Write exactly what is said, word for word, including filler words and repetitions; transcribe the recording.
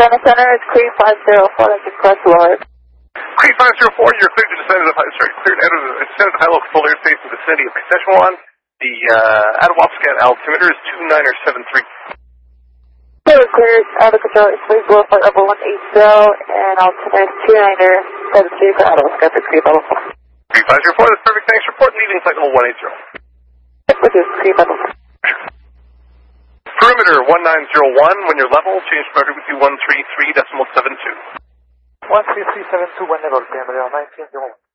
Center Center, it's Cree five zero four, that's request Lord. Cree five zero four, you're cleared to descend to the, sorry, cleared to enter the, descend to the high local full airspace in the vicinity of Saskatchewan. The, uh, Adawapscat altimeter is two nine or seven three. Clear, cleared, out of control, it's please blow for level one eight zero, and altimeter is two nine or seven three for Adawapscat, the Cree level four. Cree five zero four, that's perfect, thanks. Report leaving flight level one eight zero. Which is Cree level four. Perimeter one nine zero one, when you're level, change frequency one three three decimal seven two. one three three seven two, when level, perimeter nineteen zero one.